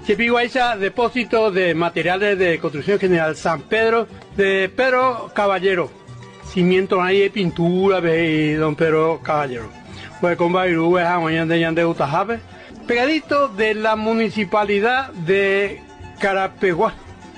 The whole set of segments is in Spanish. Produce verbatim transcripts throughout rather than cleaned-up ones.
Chepiguaycha, depósito de materiales de construcción general San Pedro, de Pedro Caballero. Cimiento ahí, pintura, de don Pedro Caballero. Pues con Bairú, de Yande Utajabe. Pegadito de la municipalidad de Carapeguá.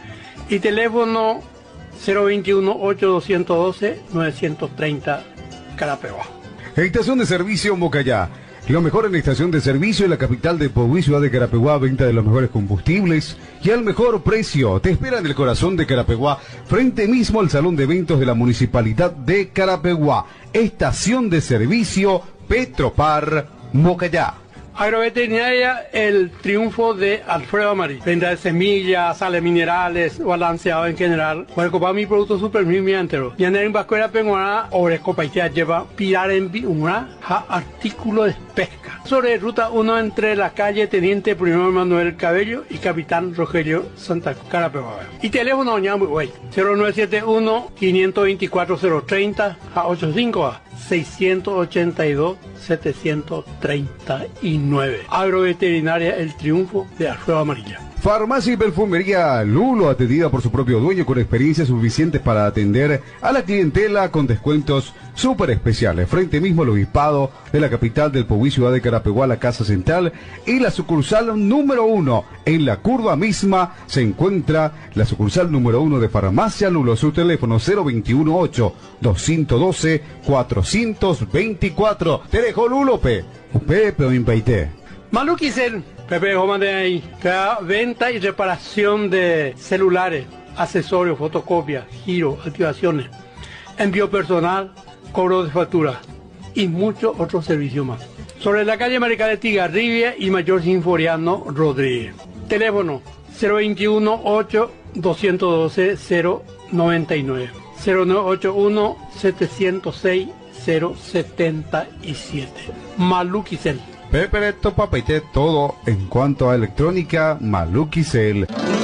Y teléfono cero veintiuno, ocho doscientos doce, novecientos treinta, Carapeguá. Estación de servicio Mocayá. Lo mejor en la estación de servicio en la capital de Pogüí, ciudad de Carapeguá, venta de los mejores combustibles y al mejor precio. Te espera en el corazón de Carapeguá, frente mismo al salón de eventos de la municipalidad de Carapeguá. Estación de servicio Petropar Mocayá. Agroveterinaria El Triunfo de Alfredo Amarillo. Venta de semillas, sales minerales, balanceado en general. Para comprar mi producto super mi entero. Y en el Vascuera Penguana, Orecopa y lleva pilar en una artículo de pesca. Sobre ruta uno entre la calle Teniente Primero Manuel Cabello y Capitán Rogelio Santa Carapeguá. Y teléfono güey, cero nueve siete uno, cinco dos cuatro, cero tres cero a ochenta y cinco a seiscientos ochenta y dos, setecientos treinta y nueve. Agroveterinaria El Triunfo de Alfredo Amarilla. Farmacia y perfumería Lulo, atendida por su propio dueño con experiencia suficientes para atender a la clientela con descuentos súper especiales. Frente mismo al obispado de la capital del Pogüí, ciudad de Carapeguá, la Casa Central y la sucursal número uno. En la curva misma se encuentra la sucursal número uno de Farmacia Lulo. Su teléfono cero veintiuno, ocho doscientos doce, cuatrocientos veinticuatro. Te dejo Lulo, pe. Upe, pe, impeite. Maluquicel, Pepe Joma de ahí, que da venta y reparación de celulares, accesorios, fotocopias, giros, activaciones, envío personal, cobro de factura y muchos otros servicios más. Sobre la calle Maricá de Tigarribia y Mayor Sinforiano Rodríguez. Teléfono cero veintiuno, ocho doscientos doce, cero noventa y nueve, cero nueve ocho uno, setecientos seis, cero setenta y siete. Maluquicel. Pepe, topa, peite, todo en cuanto a electrónica, Maluquicel.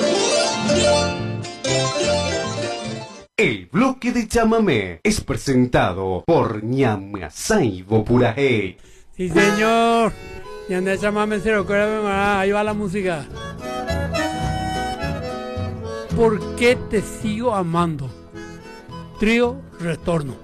El bloque de chamamé es presentado por Ñamasaibo Purajé. Sí, señor. Ñande chamamé cero, ahí va la música. ¿Por qué te sigo amando? Trío Retorno.